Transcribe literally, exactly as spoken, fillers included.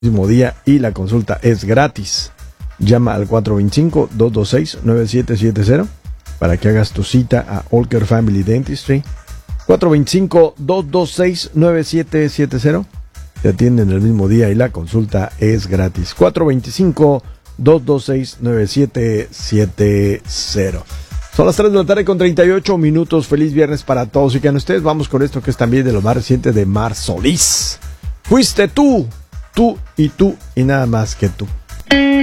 mismo día y la consulta es gratis. Llama al cuatro dos cinco, dos dos seis, nueve siete siete cero para que hagas tu cita a Olker Family Dentistry. cuatro dos cinco, dos dos seis, nueve siete siete cero. Te atienden el mismo día y la consulta es gratis. cuatro dos cinco, dos dos seis, nueve siete siete cero. Son las tres de la tarde con treinta y ocho minutos. Feliz viernes para todos y que ustedes. Vamos con esto que es también de lo más reciente de Mar Solís. Fuiste tú, tú y tú y nada más que tú.